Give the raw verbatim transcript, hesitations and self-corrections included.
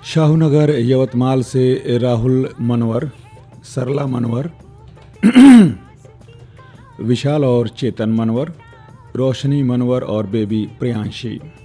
शाहूनगर यवतमाल से राहुल मनवर, सरला मनवर, विशाल और चेतन मनवर, रोशनी मनवर और बेबी प्रियांशी।